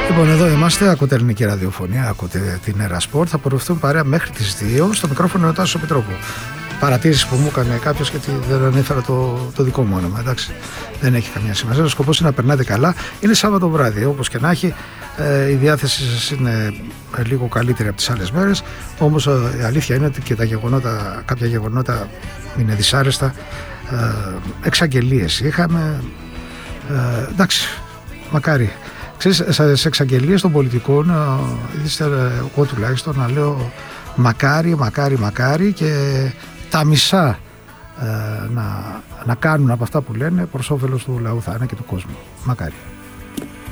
Λοιπόν, εδώ είμαστε, ακούτε ελληνική ραδιοφωνία, ακούτε την Έρα Σπορτ. Θα απορροφηθούμε παρέα μέχρι τις 2 στο μικρόφωνο ο Τάσος Επιτρόπου. Παρατήρηση που μου έκανε κάποιος, γιατί δεν ανέφερα το δικό μου όνομα. Εντάξει, δεν έχει καμία σημασία. Ο σκοπός είναι να περνάτε καλά. Είναι Σάββατο βράδυ, όπως και να έχει. Η διάθεση σας είναι λίγο καλύτερη από τις άλλες μέρες. Όμως η αλήθεια είναι ότι και τα γεγονότα, κάποια γεγονότα είναι δυσάρεστα. Εξαγγελίες είχαμε. Εντάξει, μακάρι. Ξέρεις, σε εξαγγελίες των πολιτικών, εγώ τουλάχιστον να λέω μακάρι και τα μισά να κάνουν από αυτά που λένε προς όφελος του λαού θα είναι και του κόσμου. Μακάρι.